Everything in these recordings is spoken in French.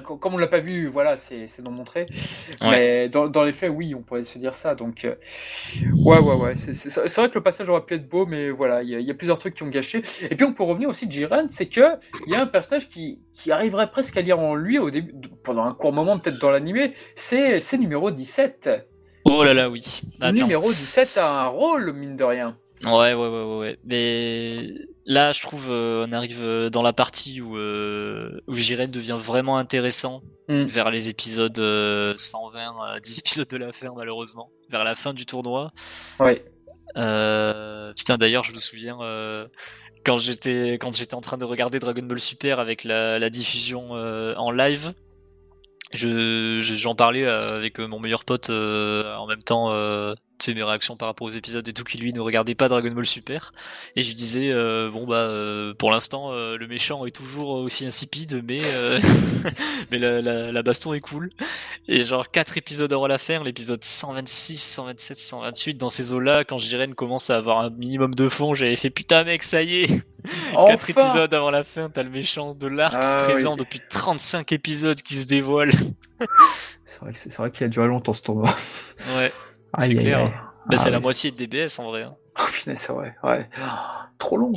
comme on l'a pas vu, voilà, c'est non montré. Ouais. Mais dans les faits, oui, on pourrait se dire ça. Donc, ouais. C'est vrai que le passage aurait pu être beau, mais voilà, il y a plusieurs trucs qui ont gâché. Et puis, on peut revenir aussi de Jiren, c'est que il y a un personnage qui arriverait presque à lire en lui au début, pendant un court moment, peut-être dans l'animé, c'est numéro 17. Oh là là, oui. Attends. Numéro 17 a un rôle, mine de rien. Ouais. Mais là, je trouve, on arrive dans la partie où Jiren devient vraiment intéressant vers les épisodes 120, 10 épisodes de la fin, malheureusement, vers la fin du tournoi. Ouais. Putain, d'ailleurs, je me souviens quand j'étais en train de regarder Dragon Ball Super avec la diffusion en live. J'en parlais avec mon meilleur pote en même temps, tu sais, mes réactions par rapport aux épisodes et tout, qui lui ne regardait pas Dragon Ball Super, et je lui disais pour l'instant le méchant est toujours aussi insipide, mais mais la baston est cool. Et genre 4 épisodes avant la fin, l'épisode 126, 127, 128, dans ces eaux-là, quand Jiren commence à avoir un minimum de fond, j'avais fait putain mec, ça y est. 4 épisodes avant la fin, t'as le méchant de l'arc présent depuis 35 épisodes qui se dévoile. C'est vrai qu'il a duré longtemps ce tournoi. Ouais, c'est clair. C'est la moitié de DBS en vrai. Oh putain, c'est vrai, ouais. Trop long.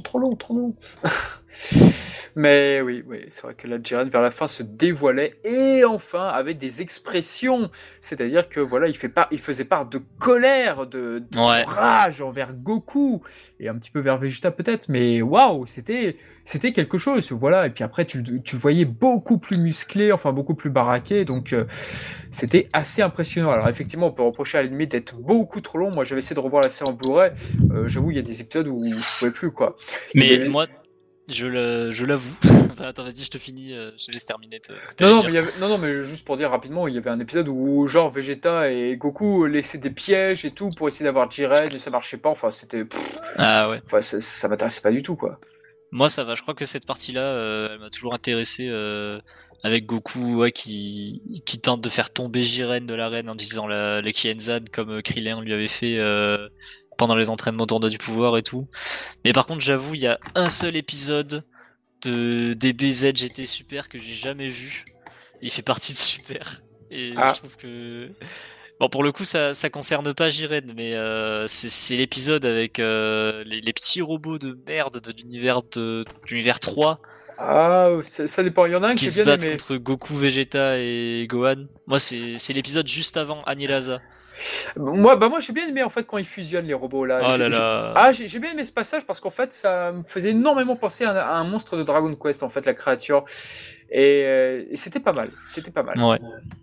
Mais oui, c'est vrai que la Jiren vers la fin se dévoilait et enfin avait des expressions. C'est-à-dire que voilà, il faisait part de colère, de rage envers Goku et un petit peu vers Vegeta peut-être, mais waouh, c'était quelque chose. Voilà, et puis après tu le voyais beaucoup plus musclé, enfin beaucoup plus baraqué, donc c'était assez impressionnant. Alors effectivement, on peut reprocher à la limite d'être beaucoup trop long. Moi, j'avais essayé de revoir la série en Blu-ray. J'avoue, il y a des épisodes où je pouvais plus, quoi. Mais moi, je l'avoue. Attends, vas-y, je te finis, je te laisse terminer ce que tu non, dire. Non, mais juste pour dire rapidement, il y avait un épisode où genre Vegeta et Goku laissaient des pièges et tout pour essayer d'avoir Jiren et ça marchait pas. Enfin, c'était. Ah ouais. Enfin, ça m'intéressait pas du tout, quoi. Moi, ça va. Je crois que cette partie-là, elle m'a toujours intéressé. Avec Goku qui tente de faire tomber Jiren de l'arène en disant le Kienzan comme Krillin lui avait fait pendant les entraînements tournoi du pouvoir et tout. Mais par contre, j'avoue, il y a un seul épisode de DBZ GT Super que j'ai jamais vu. Il fait partie de Super. Et je trouve que... Bon, pour le coup, ça concerne pas Jiren, mais c'est l'épisode avec les petits robots de merde de l'univers 3. Ah, ça dépend. Il y en a un qui se battent contre Goku, Vegeta et Gohan. Moi, c'est l'épisode juste avant Annihilasa. Moi, j'ai bien aimé en fait quand ils fusionnent les robots là. Oh là là. J'ai bien aimé ce passage parce qu'en fait, ça me faisait énormément penser à un monstre de Dragon Quest en fait, la créature. Et c'était pas mal. Ouais.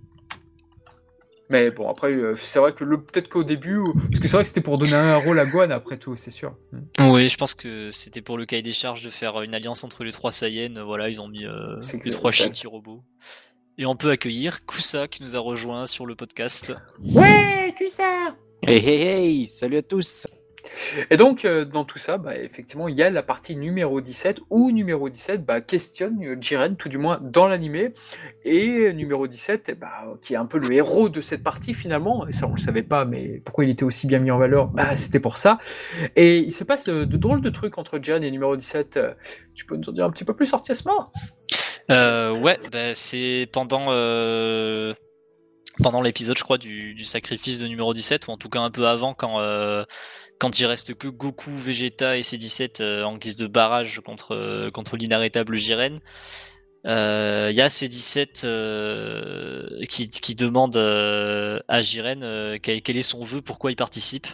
Mais bon, après, c'est vrai que peut-être qu'au début, parce que c'est vrai que c'était pour donner un rôle à Gohan après tout, c'est sûr. Oui, je pense que c'était pour le cahier des charges de faire une alliance entre les 3 Saiyans. Voilà, ils ont mis les 3 shitty robots. Et on peut accueillir Kusa qui nous a rejoint sur le podcast. Ouais, Kusa! Hey, salut à tous! Et donc, dans tout ça, effectivement, il y a la partie numéro 17, où numéro 17 questionne Jiren, tout du moins dans l'animé, et numéro 17, qui est un peu le héros de cette partie finalement, et ça on le savait pas, mais pourquoi il était aussi bien mis en valeur, c'était pour ça. Et il se passe de drôles de trucs entre Jiren et numéro 17, tu peux nous en dire un petit peu plus, Ortiasma? Ouais, c'est pendant l'épisode, je crois, du sacrifice de numéro 17, ou en tout cas un peu avant, quand il reste que Goku, Vegeta et C17 en guise de barrage contre l'inarrêtable Jiren. Il y a C17 qui demande à Jiren quel est son vœu, pourquoi il participe.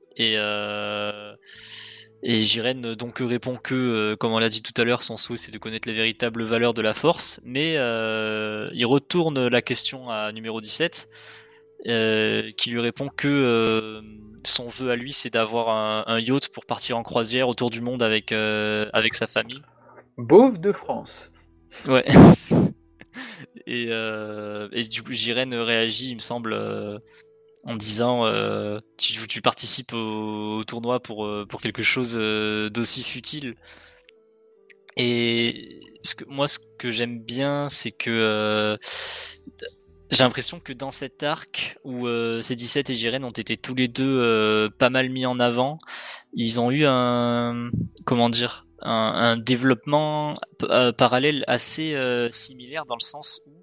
Et Jiren donc répond que, comme on l'a dit tout à l'heure, son souhait c'est de connaître les véritables valeurs de la force, mais il retourne la question à numéro 17, qui lui répond que son vœu à lui c'est d'avoir un yacht pour partir en croisière autour du monde avec sa famille. Beauve de France. Ouais. Et du coup Jiren réagit, il me semble, en disant tu participes au tournoi pour quelque chose d'aussi futile. Et ce que j'aime bien, c'est que j'ai l'impression que dans cet arc où C17 et Jiren ont été tous les deux pas mal mis en avant, ils ont eu un développement parallèle assez similaire, dans le sens où